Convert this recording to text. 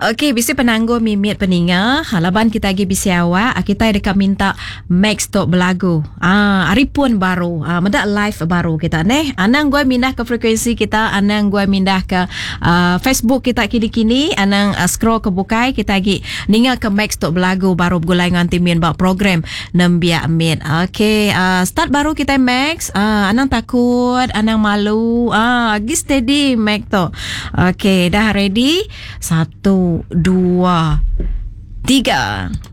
Okey, bisi penangguh mimit peninga. Halaban kita lagi bisi awak. Kita dekat minta Max tok belagu. Hari pun baru. Mendak live baru kita neh. Anang gua mindah ke frekuensi kita. Anang gua mindah ke Facebook kita kini-kini. Anang scroll ke bukai. Kita lagi ninga ke Max tok belagu. Baru gulai nganti min bak program. Nembia amit. Okey, start baru kita Max. Anang takut. Anang malu. Lagi steady Max tok. Okey, dah ready? 1, 2, 3.